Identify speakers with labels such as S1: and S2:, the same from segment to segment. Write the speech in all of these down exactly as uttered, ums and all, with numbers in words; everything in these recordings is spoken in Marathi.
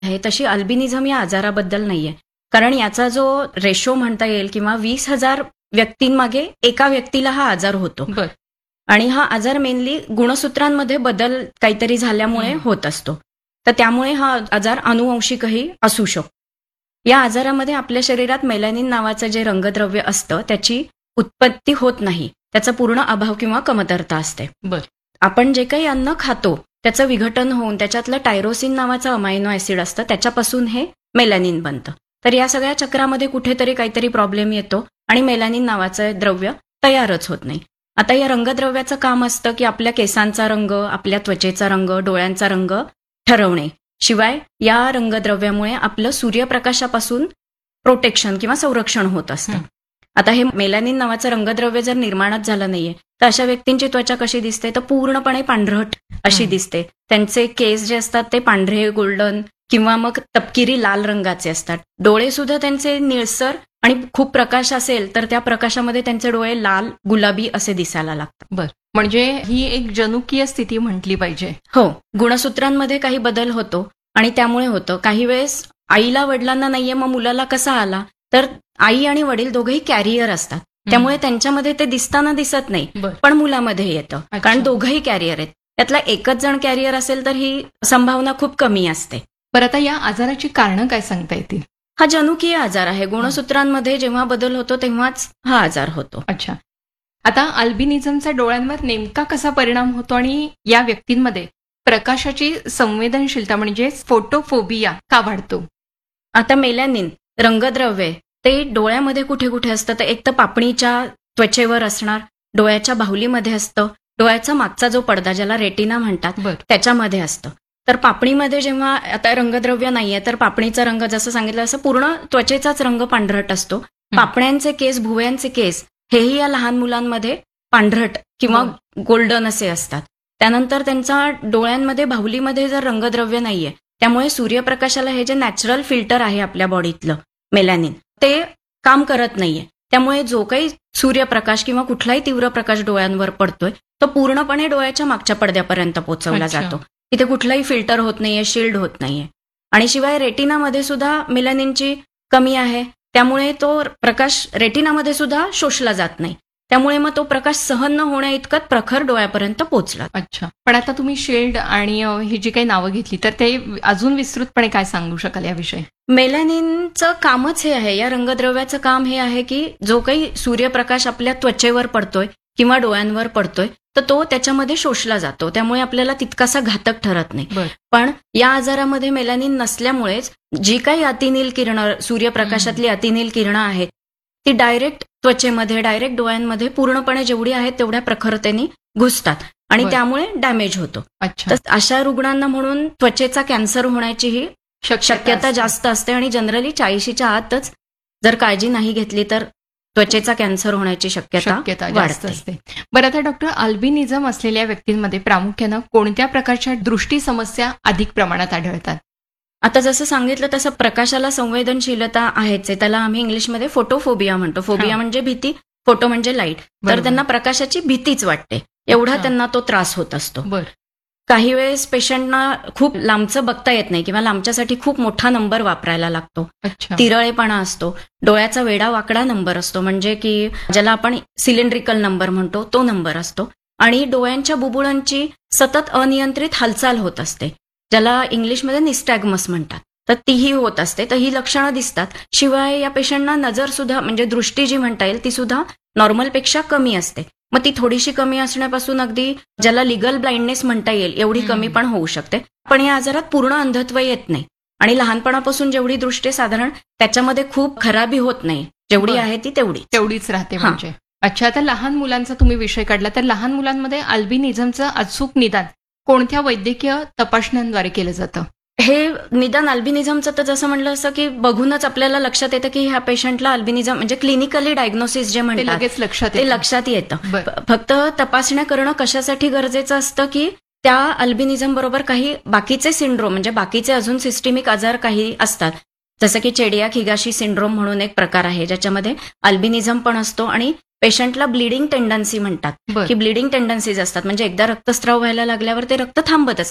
S1: आहे तशी अल्बिनिझम या आजाराबद्दल नाहीये. कारण याचा जो रेशो म्हणता येईल किंवा वीस हजार व्यक्तींमागे एका व्यक्तीला हा आजार होतो.
S2: बर
S1: आणि हा आजार मेनली गुणसूत्रांमध्ये बदल काहीतरी झाल्यामुळे होत असतो. तर त्यामुळे हा आजार अनुवंशिकही असू शकतो. या आजारामध्ये आपल्या शरीरात मेलॅनिन नावाचं जे रंगद्रव्य असतं त्याची उत्पत्ती होत नाही. त्याचा पूर्ण अभाव किंवा कमतरता असते.
S2: बर
S1: आपण जे काही अन्न खातो त्याचं विघटन होऊन त्याच्यातलं टायरोसिन नावाचं अमायनो ऍसिड असतं त्याच्यापासून हे मेलॅनिन बनतं. तर या सगळ्या चक्रामध्ये कुठेतरी काहीतरी प्रॉब्लेम येतो आणि मेलॅनिन नावाचं द्रव्य तयारच होत नाही. आता या रंगद्रव्याचं काम असतं की आपल्या केसांचा रंग, आपल्या त्वचेचा रंग, डोळ्यांचा रंग ठरवणे. शिवाय या रंगद्रव्यामुळे आपलं सूर्यप्रकाशापासून प्रोटेक्शन किंवा संरक्षण होत असतं. आता हे मेलॅनिन नावाचं रंगद्रव्य जर निर्माणच झालं नाहीये तर अशा व्यक्तींची त्वचा कशी दिसते तर पूर्णपणे पांढरट अशी दिसते. त्यांचे केस जे असतात ते पांढरे, गोल्डन किंवा मग तपकिरी लाल रंगाचे असतात. डोळे सुद्धा त्यांचे निळसर आणि खूप प्रकाश असेल तर त्या प्रकाशामध्ये त्यांचे डोळे लाल, गुलाबी असे दिसायला लागतात.
S2: बर म्हणजे ही एक जनुकीय स्थिती म्हटली पाहिजे.
S1: हो, गुणसूत्रांमध्ये काही बदल होतो आणि त्यामुळे होतं. काही वेळेस आईला वडिलांना नाहीये मग मुलाला कसा आला तर आई आणि वडील दोघेही कॅरियर असतात. त्यामुळे त्यांच्यामध्ये ते दिसताना दिसत नाही
S2: बर
S1: पण मुलामध्ये येतं. कारण दोघंही कॅरियर आहेत. त्यातला एकच जण कॅरियर असेल तर ही संभावना खूप कमी असते.
S2: बरं आता या आजाराची कारणं काय सांगता येतील?
S1: हा जनुकीय आजार आहे. गुणसूत्रांमध्ये जेव्हा बदल होतो तेव्हाच हा आजार होतो.
S2: अच्छा, आता अल्बिनिझमचा डोळ्यांवर नेमका कसा परिणाम होतो आणि या व्यक्तींमध्ये प्रकाशाची संवेदनशीलता म्हणजे फोटोफोबिया का वाढतो?
S1: आता मेलॅनिन रंगद्रव्य ते डोळ्यामध्ये कुठे कुठे असतं तर एक तर पापणीच्या त्वचेवर असणार, डोळ्याच्या बाहुलीमध्ये असतं, डोळ्याचा मागचा जो पडदा ज्याला रेटिना म्हणतात त्याच्यामध्ये असतं. तर पापणीमध्ये जेव्हा आता रंगद्रव्य नाहीये तर पापणीचा रंग जसं सांगितलं असं पूर्ण त्वचेचाच रंग पांढरट असतो. पापण्यांचे केस, भुवयांचे केस हेही या लहान मुलांमध्ये पांढरट किंवा गोल्डन असे असतात. त्यानंतर त्यांचा डोळ्यांमध्ये बाहुलीमध्ये जर रंगद्रव्य नाहीये त्यामुळे सूर्यप्रकाशाला हे जे नॅचरल फिल्टर आहे आपल्या बॉडीतलं मेलॅनिन ते काम करत नाहीये. त्यामुळे जो काही सूर्यप्रकाश किंवा कुठलाही तीव्र प्रकाश डोळ्यांवर पडतोय तो पूर्णपणे डोळ्याच्या मागच्या पडद्यापर्यंत पोहोचवला जातो. इथे कुठलाही फिल्टर होत नाहीये, शिल्ड होत नाहीये. आणि शिवाय रेटिनामध्ये सुद्धा मेलॅनिनची कमी आहे. त्यामुळे तो प्रकाश रेटिनामध्ये सुद्धा शोषला जात नाही. त्यामुळे मग तो प्रकाश सहन न होण्या इतकत प्रखर डोळ्यापर्यंत पोहोचला.
S2: अच्छा, पण आता तुम्ही शेल्ड आणि ही जी काही नावं घेतली तर ते अजून विस्तृतपणे काय सांगू शकाल याविषयी?
S1: मेलॅनिनचं कामच हे आहे, या रंगद्रव्याचं काम हे आहे की जो काही सूर्यप्रकाश आपल्या त्वचेवर पडतोय किंवा डोळ्यांवर पडतोय तर तो त्याच्यामध्ये शोषला जातो. त्यामुळे आपल्याला तितकासा घातक ठरत नाही. पण या आजारामध्ये मेलॅनिन नसल्यामुळेच जी काही अतिनील किरणं, सूर्यप्रकाशातली अतिनील किरणं आहेत ती डायरेक्ट त्वचेमध्ये, डायरेक्ट डोळ्यांमध्ये पूर्णपणे जेवढी आहेत तेवढ्या प्रखरतेने घुसतात आणि त्यामुळे डॅमेज होतो. तर अशा रुग्णांना म्हणून त्वचेचा कॅन्सर होण्याचीही शक्यता जास्त असते आणि जनरली चाळीशीच्या आतच जर काळजी नाही घेतली तर त्वचेचा कॅन्सर होण्याची शक्यता
S2: जास्त असते. बरं आता डॉक्टर, अल्बिनिझम असलेल्या व्यक्तींमध्ये प्रामुख्यानं कोणत्या प्रकारच्या दृष्टी समस्या अधिक प्रमाणात आढळतात?
S1: आता जसं सांगितलं तसं प्रकाशाला संवेदनशीलता आहेच आहे. त्याला आम्ही इंग्लिशमध्ये फोटोफोबिया म्हणतो. फोबिया म्हणजे भीती, फोटो म्हणजे लाईट. तर त्यांना प्रकाशाची भीतीच वाटते, एवढा त्यांना तो त्रास होत असतो. काही वेळेस पेशंटना खूप लांबचं बघता येत नाही किंवा लांबच्यासाठी खूप मोठा नंबर वापरायला लागतो. तिरळेपणा असतो, डोळ्याचा वेडा वाकडा नंबर असतो म्हणजे की ज्याला आपण सिलेंड्रिकल नंबर म्हणतो तो नंबर असतो. आणि डोळ्यांच्या बुबुळांची सतत अनियंत्रित हालचाल होत असते ज्याला इंग्लिशमध्ये निस्टॅग्मस म्हणतात. तर तीही होत असते. तर ही लक्षणं दिसतात. शिवाय या पेशंटना नजर सुद्धा म्हणजे दृष्टी जी म्हणता येईल ती सुद्धा नॉर्मलपेक्षा कमी असते. मग ती थोडीशी कमी असण्यापासून अगदी ज्याला लिगल ब्लाइंडनेस म्हणता येईल एवढी कमी पण होऊ शकते. पण या आजारात पूर्ण अंधत्व येत नाही आणि लहानपणापासून जेवढी दृष्टी साधारण त्याच्यामध्ये खूप खराबी होत नाही, जेवढी आहे ती तेवढी
S2: तेवढीच राहते म्हणजे. अच्छा, आता लहान मुलांचा तुम्ही विषय काढला तर लहान मुलांमध्ये अल्बिनिझमचं अचूक निदान कोणत्या वैद्यकीय तपासण्यांद्वारे केलं जातं?
S1: हे निदान अल्बिनिझमचं तर जसं म्हणलं असं की बघूनच आपल्याला लक्षात येतं की ह्या पेशंटला अल्बिनिझम म्हणजे क्लिनिकली डायग्नोसिस जे म्हणतात
S2: लगेच लक्षात
S1: ते लक्षात येतं. फक्त तपासण्या करणं कशासाठी गरजेचं असतं की त्या अल्बिनिझम बरोबर काही बाकीचे सिंड्रोम म्हणजे बाकीचे अजून सिस्टेमिक आजार काही असतात. जसं की चेडियाक हिगाशी सिंड्रोम म्हणून एक प्रकार आहे ज्याच्यामध्ये अल्बिनिझम पण असतो आणि पेशंटला ब्लिडिंग टेंडन्सी म्हणतात की ब्लिडिंग टेंडन्सीज असतात म्हणजे एकदा रक्तस्राव व्हायला लागल्यावर ते रक्त थांबतच नाही.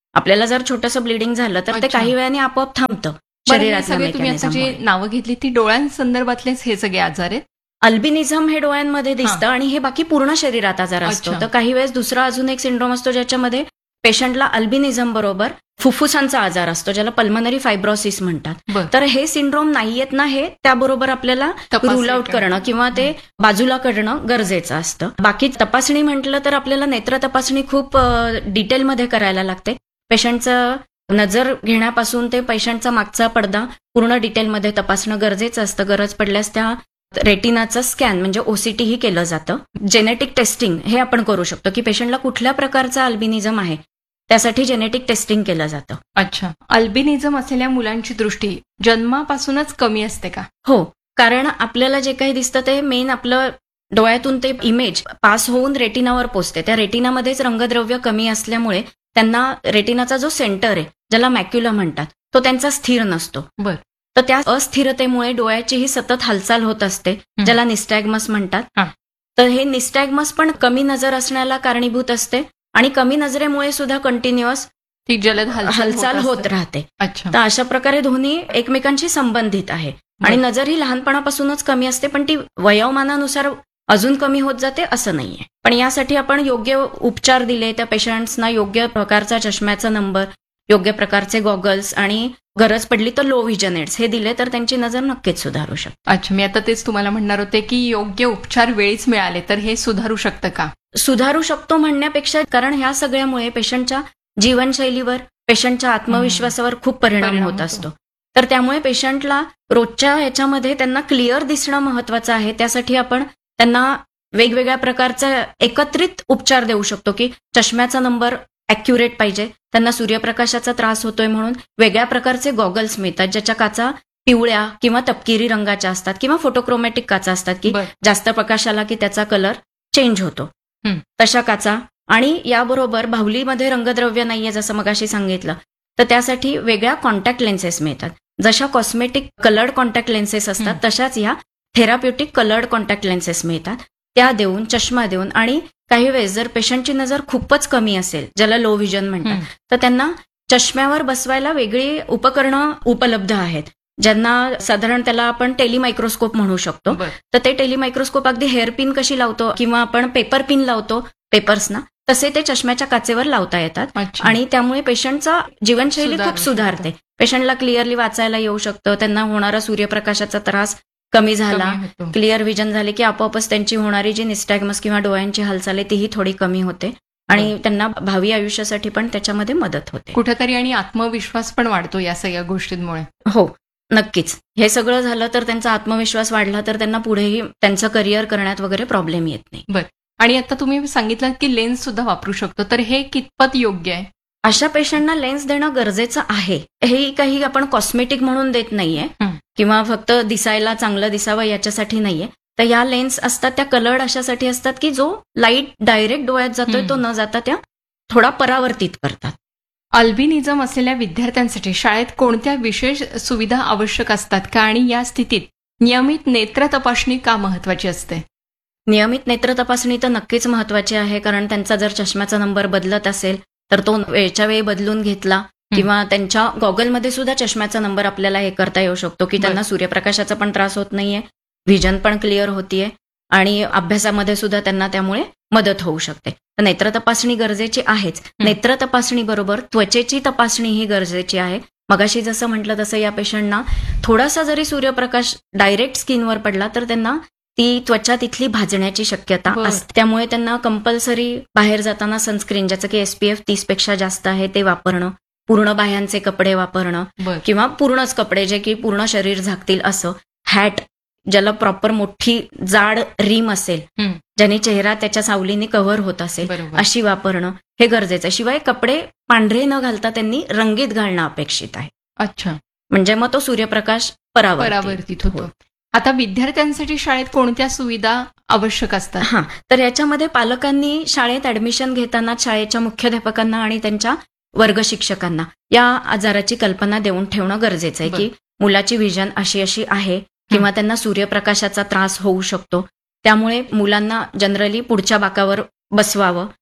S1: आपल्याला जर छोटंसं ब्लिडिंग झालं तर ते
S2: अच्छा.
S1: काही वेळाने आपोआप थांबतं
S2: बरं, हे
S1: शरीरातल्या
S2: सगळे तुम्ही आता जे
S1: मेकॅनिझममुळे.
S2: नावं घेतली ती डोळ्यांसंदर्भातलेच हे सगळे आजार आहेत.
S1: अल्बिनिझम हे डोळ्यांमध्ये दिसतं आणि हे बाकी पूर्ण शरीरात आजार असतो.
S2: अच्छा.
S1: तर काही वेळेस दुसरा अजून एक सिंड्रोम असतो ज्याच्यामध्ये पेशंटला अल्बिनिझम बरोबर फुफ्फुसांचा आजार असतो, ज्याला पल्मनरी फायब्रोसिस म्हणतात.
S2: बरं.
S1: तर हे सिंड्रोम नाहीयेत ना, हे त्याबरोबर आपल्याला
S2: तपासणी
S1: रूल आउट
S2: करणं.
S1: करणं किंवा ते बाजूला करणं गरजेचं असतं. बाकी तपासणी म्हटलं तर आपल्याला नेत्र तपासणी खूप डिटेलमध्ये करायला लागते. पेशंटचं नजर घेण्यापासून ते पेशंटचा मागचा पडदा पूर्ण डिटेलमध्ये तपासणं गरजेचं असतं. गरज पडल्यास त्या रेटिनाचं स्कॅन म्हणजे ओसीटी ही केलं जातं. जेनेटिक टेस्टिंग हे आपण करू शकतो की पेशंटला कुठल्या प्रकारचा अल्बिनिझम आहे त्यासाठी जेनेटिक टेस्टिंग केलं जातं.
S2: अच्छा. अल्बिनिझम असलेल्या मुलांची दृष्टी जन्मापासूनच कमी असते का?
S1: हो, कारण आपल्याला जे काही दिसतं ते मेन आपलं डोळ्यातून ते इमेज पास होऊन रेटिनावर पोचते. त्या रेटिनामध्येच रंगद्रव्य कमी असल्यामुळे त्यांना रेटिनाचा जो सेंटर आहे ज्याला मॅक्युला म्हणतात तो त्यांचा स्थिर नसतो.
S2: बर.
S1: तर त्या अस्थिरतेमुळे डोळ्याचीही सतत हालचाल होत असते ज्याला निस्टॅग्मस म्हणतात.
S2: हा.
S1: तर हे निस्टॅग्मस पण कमी नजर असण्याला कारणीभूत असते आणि कमी नजरेमुळे सुद्धा कंटिन्युअस
S2: ती जलद हालचाल
S1: हालचाल
S2: होत
S1: होत
S2: असते.
S1: राहते.
S2: अच्छा.
S1: तर अशा प्रकारे दोन्ही एकमेकांशी संबंधित आहे आणि
S2: बरं.
S1: नजर ही लहानपणापासूनच कमी असते पण ती वयोमानानुसार अजून कमी होत जाते असं नाहीये. पण यासाठी आपण योग्य उपचार दिले, त्या पेशंट्सना योग्य प्रकारचा चष्म्याचा नंबर, योग्य प्रकारचे गॉगल्स आणि गरज पडली तर लो व्हिजन एड्स हे दिले तर त्यांची नजर नक्कीच सुधारू शकते.
S2: अच्छा, मी आता तेच तुम्हाला म्हणणार होते की योग्य उपचार वेळीच मिळाले तर हे सुधारू शकतं का?
S1: सुधारू शकतो म्हणण्यापेक्षा, कारण ह्या सगळ्यामुळे पेशंटच्या जीवनशैलीवर, पेशंटच्या आत्मविश्वासावर खूप परिणाम
S2: परिणाम
S1: होत
S2: होतो.
S1: असतो. तर त्यामुळे पेशंटला रोजच्या ह्याच्यामध्ये त्यांना क्लिअर दिसणं महत्वाचं आहे. त्यासाठी आपण त्यांना वेगवेगळ्या प्रकारचा एकत्रित उपचार देऊ शकतो की चष्म्याचा नंबर ॲक्युरेट पाहिजे, त्यांना सूर्यप्रकाशाचा त्रास होतोय म्हणून वेगळ्या प्रकारचे गॉगल्स मिळतात ज्याच्या काचा पिवळ्या किंवा तपकिरी रंगाच्या असतात किंवा फोटोक्रोमॅटिक काचा असतात की
S2: बरं.
S1: जास्त प्रकाश आला की त्याचा कलर चेंज होतो.
S2: हं.
S1: तशा काचा आणि याबरोबर बाहुलीमध्ये रंगद्रव्य नाहीये जसं मगाशी सांगितलं तर त्यासाठी वेगळ्या कॉन्टॅक्ट लेन्सेस मिळतात. जशा कॉस्मेटिक कलर्ड कॉन्टॅक्ट लेन्सेस असतात
S2: हं.
S1: तशाच ह्या थेराप्युटिक कलर्ड कॉन्टॅक्ट लेन्सेस मिळतात. त्या देऊन, चष्मा देऊन, आणि काही वेळेस जर पेशंटची नजर खूपच कमी असेल ज्याला लो व्हिजन म्हणतात
S2: हं.
S1: तर त्यांना चष्म्यावर बसवायला वेगळी उपकरणं उपलब्ध आहेत ज्यांना साधारण त्याला आपण टेलिमायक्रोस्कोप म्हणू शकतो.
S2: बरं.
S1: तर ते टेलिमायक्रोस्कोप अगदी हेअर पिन कशी लावतो किंवा आपण पेपर पिन लावतो पेपर्सना, तसे ते चष्म्याच्या काचेवर लावता येतात
S2: अच्छा.
S1: आणि त्यामुळे पेशंटचा जीवनशैली
S2: सुधारू
S1: खूप सुधारते. पेशंटला क्लिअरली वाचायला येऊ शकतं, त्यांना होणारा सूर्यप्रकाशाचा त्रास कमी झाला,
S2: कमी होतो.
S1: क्लिअर व्हिजन झाले की आपोआपच त्यांची होणारी जी निस्टॅग्मस किंवा डोळ्यांची हालचाल आहे तीही थोडी कमी होते आणि त्यांना भावी आयुष्यासाठी पण त्याच्यामध्ये मदत होते.
S2: कुठेतरी आणि आत्मविश्वास पण वाढतो या सगळ्या गोष्टींमुळे.
S1: हो, नक्कीच. हे सगळं झालं तर त्यांचा आत्मविश्वास वाढला तर त्यांना पुढेही त्यांचं करिअर करण्यात वगैरे प्रॉब्लेम येत नाही.
S2: बरं. आणि आता तुम्ही सांगितलं की लेन्स सुद्धा वापरू शकतो, तर हे कितपत योग्य आहे?
S1: अशा पेशंटना लेन्स देणं गरजेचं आहे. हे काही आपण कॉस्मेटिक म्हणून देत नाहीये
S2: हं.
S1: किंवा फक्त दिसायला चांगलं दिसावं याच्यासाठी नाहीये. तर या लेन्स असतात त्या कलर्ड अशासाठी असतात की जो लाईट डायरेक्ट डोळ्यात जातोय
S2: हं.
S1: तो न जाता त्या थोडा परावर्तित करतात.
S2: अल्बिनिझम असलेल्या विद्यार्थ्यांसाठी शाळेत कोणत्या विशेष सुविधा आवश्यक असतात का, आणि या स्थितीत नियमित नेत्र तपासणी का महत्वाची असते?
S1: नियमित नेत्र तपासणी तर नक्कीच महत्वाची आहे, कारण त्यांचा जर चष्म्याचा नंबर बदलत असेल तर तो वेळच्या वेळी बदलून घेतला किंवा त्यांच्या गॉगलमध्ये सुद्धा चष्म्याचा नंबर आपल्याला हे करता येऊ शकतो की त्यांना सूर्यप्रकाशाचा पण त्रास होत नाहीये, व्हिजन पण क्लिअर होतीये आणि अभ्यासामध्ये सुद्धा त्यांना त्यामुळे मदत होऊ शकते. तर नेत्र तपासणी गरजेची आहेच. नेत्र तपासणी बरोबर त्वचेची तपासणी ही गरजेची आहे. मगाशी जसं म्हटलं तसं या पेशंटना थोडासा जरी सूर्यप्रकाश डायरेक्ट स्किनवर पडला तर त्यांना ती त्वचा तिथली भाजण्याची शक्यता
S2: बरं.
S1: असते. त्यामुळे त्यांना कंपल्सरी बाहेर जाताना सनस्क्रीन ज्याचं की एसपीएफ तीस पेक्षा जास्त आहे ते वापरणं, पूर्ण बाह्यांचे कपडे वापरणं
S2: बरं.
S1: किंवा पूर्णच कपडे जे की पूर्ण शरीर झाकतील असं, हॅट ज्याला प्रॉपर मोठी जाड रिम असेल
S2: हं.
S1: ज्याने चेहरा त्याच्या सावलीने कव्हर होत असेल
S2: बरोबर.
S1: अशी वापरणं हे गरजेचं आहे. शिवाय कपडे पांढरे न घालता त्यांनी रंगीत घालणं अपेक्षित आहे.
S2: अच्छा.
S1: म्हणजे मग तो सूर्यप्रकाश परावर्तित
S2: परावर्तित होतो. आता विद्यार्थ्यांसाठी शाळेत कोणत्या सुविधा आवश्यक असतात?
S1: हा, तर याच्यामध्ये पालकांनी शाळेत ऍडमिशन घेताना शाळेच्या मुख्याध्यापकांना आणि त्यांच्या वर्ग शिक्षकांना या आजाराची कल्पना देऊन ठेवणं गरजेचं आहे की मुलाची व्हिजन अशी अशी आहे किंवा त्यांना सूर्यप्रकाशाचा त्रास होऊ शकतो, त्यामुळे मुलांना जनरली पुढच्या बाकावर बसवावं.
S2: बरं.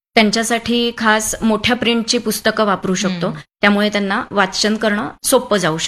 S1: त्यांच्यासाठी खास मोठ्या प्रिंटची पुस्तकं वापरू शकतो.
S2: हम्म.
S1: त्यामुळे त्यांना वाचन करणं सोपं जाऊ शकतं.